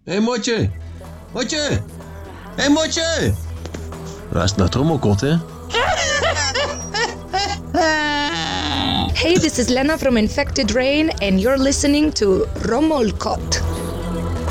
Hé, Motje! Motje! Hé, Motje! Luister naar Trommelkot, hè? Hey, this is Lena from Infected Rain and you're listening to Rommelkot.